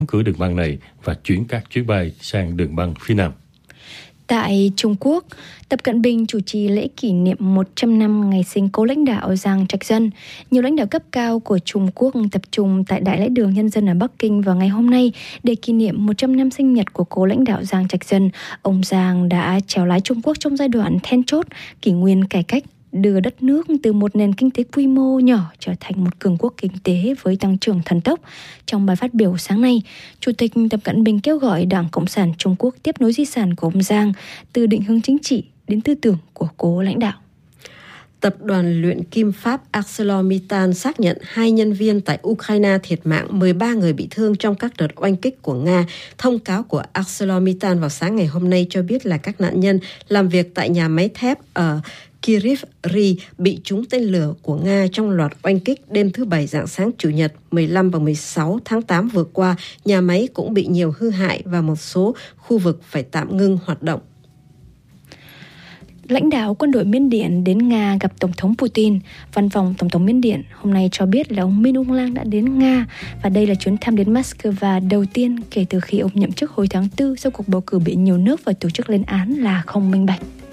cửa đường băng này và chuyển các chuyến bay sang đường băng phía Nam. Tại Trung Quốc, Tập Cận Bình chủ trì lễ kỷ niệm 100 năm ngày sinh cố lãnh đạo Giang Trạch Dân. Nhiều lãnh đạo cấp cao của Trung Quốc tập trung tại Đại lễ đường Nhân dân ở Bắc Kinh vào ngày hôm nay để kỷ niệm 100 năm sinh nhật của cố lãnh đạo Giang Trạch Dân. Ông Giang đã chèo lái Trung Quốc trong giai đoạn then chốt, kỷ nguyên cải cách, đưa đất nước từ một nền kinh tế quy mô nhỏ trở thành một cường quốc kinh tế với tăng trưởng thần tốc. Trong bài phát biểu sáng nay, Chủ tịch Tập Cận Bình kêu gọi Đảng Cộng sản Trung Quốc tiếp nối di sản của ông Giang từ định hướng chính trị đến tư tưởng của cố lãnh đạo. Tập đoàn luyện kim Pháp ArcelorMittal xác nhận 2 nhân viên tại Ukraine thiệt mạng, 13 người bị thương trong các đợt oanh kích của Nga. Thông cáo của ArcelorMittal vào sáng ngày hôm nay cho biết là các nạn nhân làm việc tại nhà máy thép ở Kryvyi bị trúng tên lửa của Nga trong loạt oanh kích đêm thứ Bảy rạng sáng Chủ nhật 15 và 16 tháng 8 vừa qua. Nhà máy cũng bị nhiều hư hại và một số khu vực phải tạm ngưng hoạt động. Lãnh đạo quân đội Miến Điện đến Nga gặp Tổng thống Putin. Văn phòng Tổng thống Miến Điện hôm nay cho biết là ông Min Aung Hlaing đã đến Nga và đây là chuyến thăm đến Moscow đầu tiên kể từ khi ông nhậm chức hồi tháng 4 sau cuộc bầu cử bị nhiều nước và tổ chức lên án là không minh bạch.